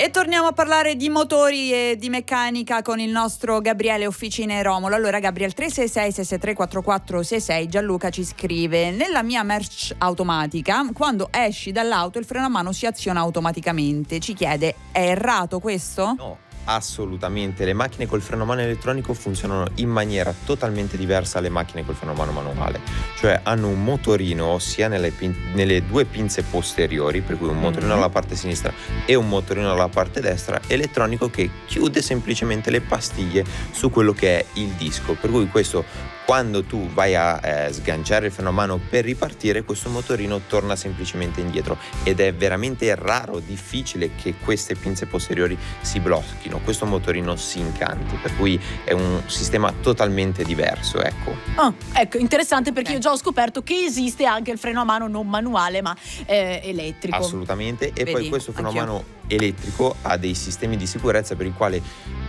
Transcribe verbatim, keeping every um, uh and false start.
E torniamo a parlare di motori e di meccanica con il nostro Gabriele Officine Romolo. Allora Gabriele, tre sei sei sei sei tre quattro quattro sei sei, Gianluca ci scrive: nella mia merch automatica quando esci dall'auto il freno a mano si aziona automaticamente. Ci chiede, è errato questo? No, assolutamente. Le macchine col freno a mano elettronico funzionano in maniera totalmente diversa alle macchine col freno a mano manuale, cioè hanno un motorino sia nelle, pin- nelle due pinze posteriori, per cui un motorino Mm. alla parte sinistra e un motorino alla parte destra, elettronico, che chiude semplicemente le pastiglie su quello che è il disco, per cui questo, quando tu vai a eh, sganciare il freno a mano per ripartire, questo motorino torna semplicemente indietro, ed è veramente raro, difficile che queste pinze posteriori si blocchino, questo motorino si incanti, per cui è un sistema totalmente diverso, ecco. Ah, ecco, interessante, perché Ok. io già ho scoperto che esiste anche il freno a mano non manuale ma eh, elettrico. Assolutamente. E Vedi, poi questo freno a anch'io. mano elettrico ha dei sistemi di sicurezza per i quali